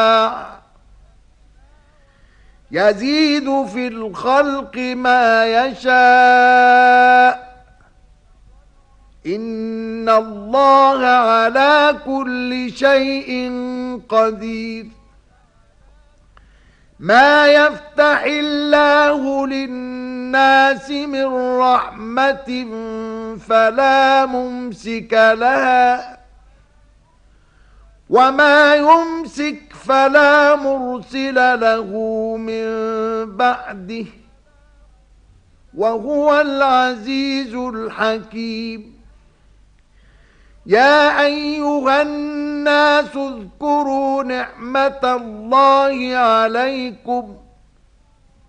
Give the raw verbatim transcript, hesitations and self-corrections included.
يزيد في الخلق ما يشاء إن الله على كل شيء قدير. ما يفتح الله للناس من رحمة فلا ممسك لها وما يمسك فلا مرسل له من بعده وهو العزيز الحكيم. يا أيها الناس اذكروا نعمة الله عليكم